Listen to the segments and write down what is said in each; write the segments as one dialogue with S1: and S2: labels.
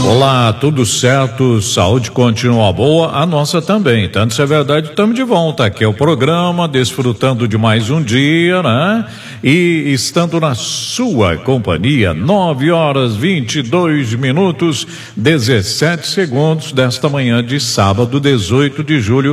S1: Olá, tudo certo? Saúde continua boa, a nossa também. Tanto se é verdade, estamos de volta. Aqui é o programa, desfrutando de mais um dia, né? E estando na sua companhia, 9h22, 17 segundos desta manhã de sábado, 18 de julho,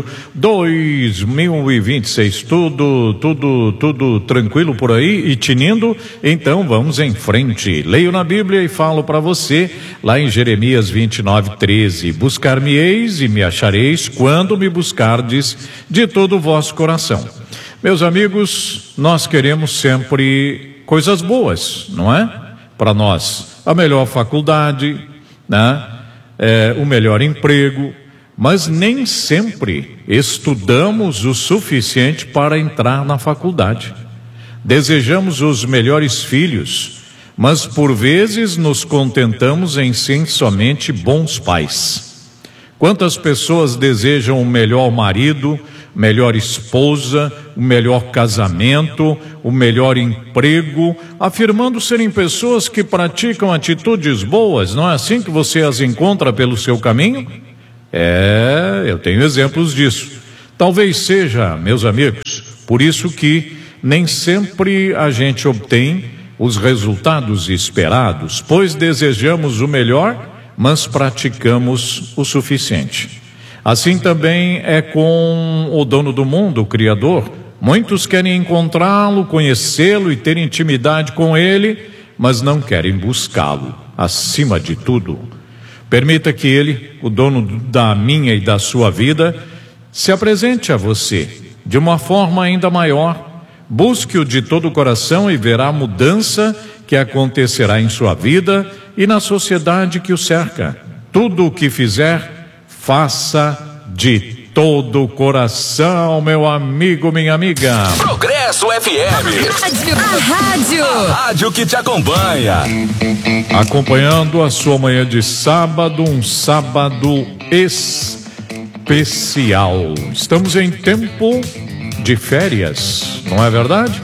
S1: 2026. Tudo tranquilo por aí e tinindo? Então vamos em frente. Leio na Bíblia e falo para você, lá em Jeremias 29:13, buscar-me-eis e me achareis quando me buscardes de todo o vosso coração. Meus amigos, nós queremos sempre coisas boas, não é? Para nós, a melhor faculdade, né? O melhor emprego, mas nem sempre estudamos o suficiente para entrar na faculdade. Desejamos os melhores filhos, mas por vezes nos contentamos em ser somente bons pais. Quantas pessoas desejam o melhor marido, melhor esposa, o melhor casamento, o melhor emprego, afirmando serem pessoas que praticam atitudes boas? Não é assim que você as encontra pelo seu caminho? Eu tenho exemplos disso. Talvez seja, meus amigos, por isso que nem sempre a gente obtém os resultados esperados, pois desejamos o melhor, mas praticamos o suficiente. Assim também é com o dono do mundo, o Criador. Muitos querem encontrá-lo, conhecê-lo e ter intimidade com ele, mas não querem buscá-lo acima de tudo. Permita que ele, o dono da minha e da sua vida, se apresente a você de uma forma ainda maior. Busque-o de todo o coração e verá a mudança que acontecerá em sua vida e na sociedade que o cerca. Tudo o que fizer, faça de todo o coração, meu amigo, minha amiga.
S2: Progresso FM. A rádio que te acompanha.
S1: Acompanhando a sua manhã de sábado, um sábado especial. Estamos em tempo de férias, não é verdade?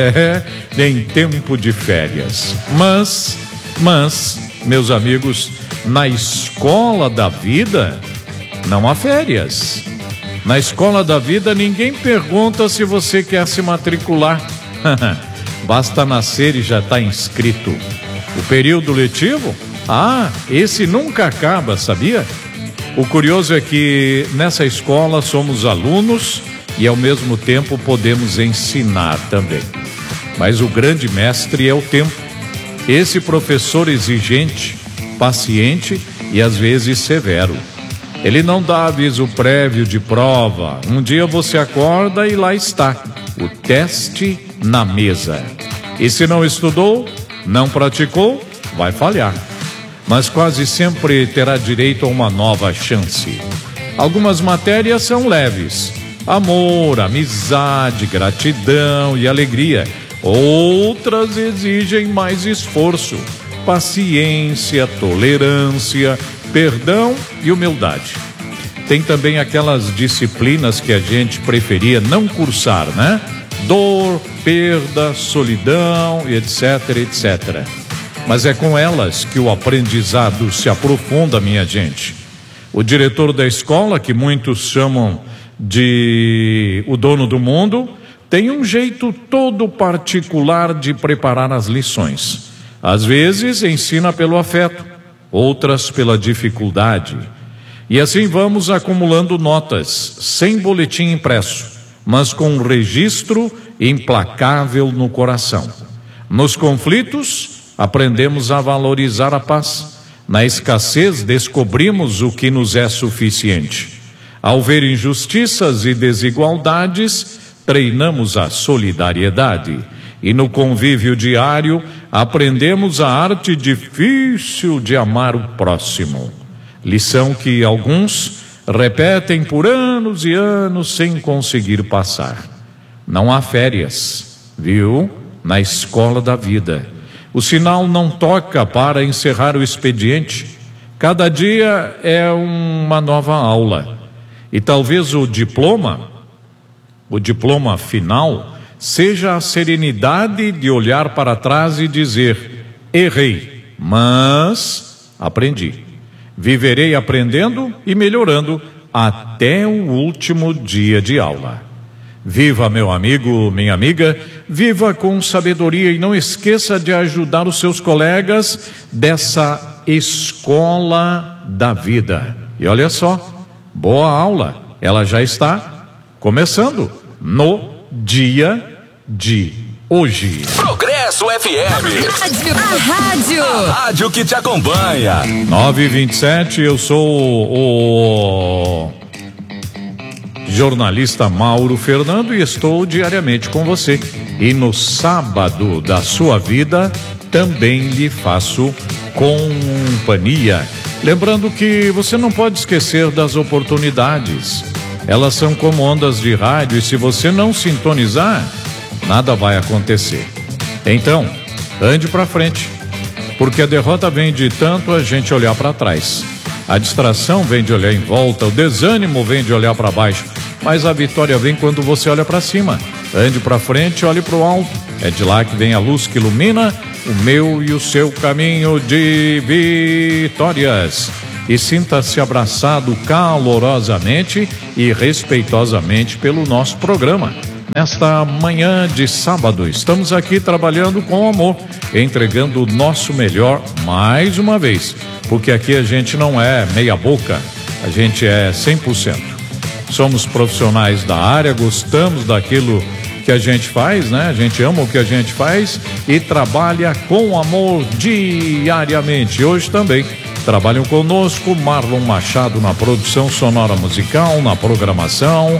S1: Em tempo de férias. Mas, meus amigos, na escola da vida não há férias. Na escola da vida ninguém pergunta se você quer se matricular. Basta nascer e já está inscrito. O período letivo? Esse nunca acaba, sabia? O curioso é que nessa escola somos alunos e ao mesmo tempo podemos ensinar também. Mas o grande mestre é o tempo. Esse professor exigente, paciente e às vezes severo. Ele não dá aviso prévio de prova. Um dia você acorda e lá está, o teste na mesa. E se não estudou, não praticou, vai falhar. Mas quase sempre terá direito a uma nova chance. Algumas matérias são leves: amor, amizade, gratidão e alegria. Outras exigem mais esforço, paciência, tolerância, perdão e humildade. Tem também aquelas disciplinas que a gente preferia não cursar, né? Dor, perda, solidão, etc, etc. Mas é com elas que o aprendizado se aprofunda, minha gente. O diretor da escola, que muitos chamam de o dono do mundo, tem um jeito todo particular de preparar as lições. Às vezes ensina pelo afeto, outras pela dificuldade. E assim vamos acumulando notas, sem boletim impresso, mas com um registro implacável no coração. Nos conflitos, aprendemos a valorizar a paz. Na escassez, descobrimos o que nos é suficiente. Ao ver injustiças e desigualdades, treinamos a solidariedade. E no convívio diário, aprendemos a arte difícil de amar o próximo. Lição que alguns repetem por anos e anos sem conseguir passar. Não há férias, viu? Na escola da vida. O sinal não toca para encerrar o expediente. Cada dia é uma nova aula. E talvez o diploma final, seja a serenidade de olhar para trás e dizer: errei, mas aprendi. Viverei aprendendo e melhorando até o último dia de aula. Viva, meu amigo, minha amiga, viva com sabedoria e não esqueça de ajudar os seus colegas dessa escola da vida. E olha só, boa aula, ela já está começando no dia de hoje.
S2: Progresso FM. A rádio que te acompanha.
S1: 9h27, eu sou o jornalista Mauro Fernando e estou diariamente com você. E no sábado da sua vida também lhe faço companhia. Lembrando que você não pode esquecer das oportunidades. Elas são como ondas de rádio e se você não sintonizar, nada vai acontecer. Então, ande para frente, porque a derrota vem de tanto a gente olhar para trás. A distração vem de olhar em volta, o desânimo vem de olhar para baixo, mas a vitória vem quando você olha para cima. Ande para frente, olhe para o alto. É de lá que vem a luz que ilumina o meu e o seu caminho de vitórias. E sinta-se abraçado calorosamente e respeitosamente pelo nosso programa. Nesta manhã de sábado, estamos aqui trabalhando com amor, entregando o nosso melhor mais uma vez, porque aqui a gente não é meia boca, a gente é 100%. Somos profissionais da área, gostamos daquilo que a gente faz, né? A gente ama o que a gente faz e trabalha com amor diariamente. Hoje também trabalham conosco Marlon Machado na produção sonora musical, na programação,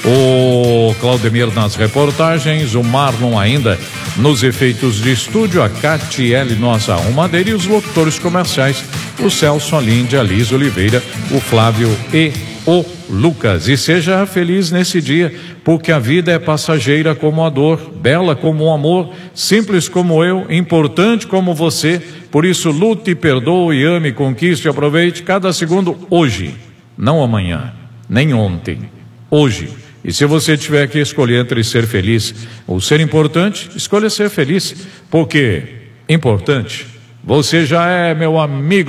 S1: o Claudemir nas reportagens, o Marlon ainda nos efeitos de estúdio, a Catiele, nossa arrumadeira, e os locutores comerciais, o Celso, a Linde, a Liz Oliveira, o Flávio e o Lucas. E seja feliz nesse dia, porque a vida é passageira como a dor, bela como o amor, simples como eu, importante como você. Por isso, lute, perdoe, ame, conquiste, aproveite cada segundo hoje, não amanhã, nem ontem, hoje. E se você tiver que escolher entre ser feliz ou ser importante, escolha ser feliz, porque importante você já é, meu amigo.